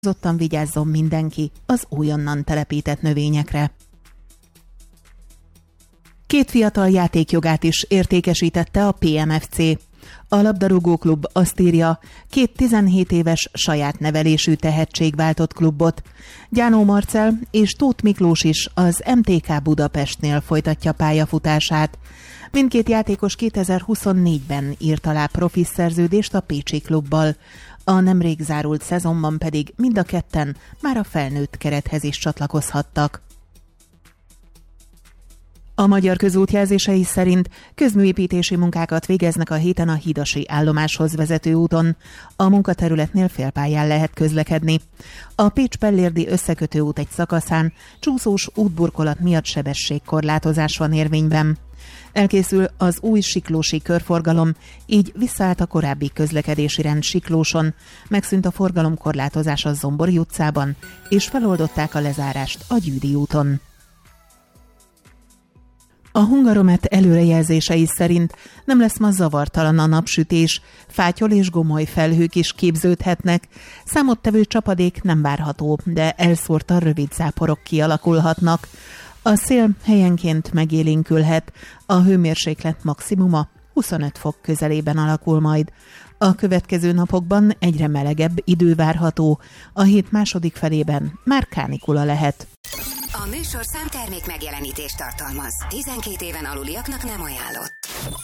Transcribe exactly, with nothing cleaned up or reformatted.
Zottan vigyázzon mindenki az újonnan telepített növényekre. Két fiatal játékjogát is értékesítette a pé em ef cé. A labdarúgóklub azt írja, két tizenhét éves saját nevelésű tehetség váltott klubot. Gyánó Marcell és Tóth Miklós is az em té ká Budapestnél folytatja pályafutását. Mindkét játékos kétezer-huszonnégyben írt alá profi szerződést a pécsi klubbal. A nemrég zárult szezonban pedig mind a ketten már a felnőtt kerethez is csatlakozhattak. A Magyar Közút jelzései szerint közműépítési munkákat végeznek a héten a hídasi állomáshoz vezető úton. A munkaterületnél félpályán lehet közlekedni. A Pécs-Pellérdi összekötő út egy szakaszán csúszós útburkolat miatt sebességkorlátozás van érvényben. Elkészül az új siklósi körforgalom, így visszaállt a korábbi közlekedési rend Siklóson, megszűnt a forgalomkorlátozás a Zombori utcában, és feloldották a lezárást a Gyűri úton. A Hungaromet előrejelzései szerint nem lesz ma zavartalan a napsütés, fátyol és gomoly felhők is képződhetnek, számottevő csapadék nem várható, de elszórtan rövid záporok kialakulhatnak. A szél helyenként megélénkülhet, a hőmérséklet maximuma huszonöt fok közelében alakul majd. A következő napokban egyre melegebb idő várható, a hét második felében már kánikula lehet. A műsorszám termék megjelenítést tartalmaz. tizenkét éven aluliaknak nem ajánlott.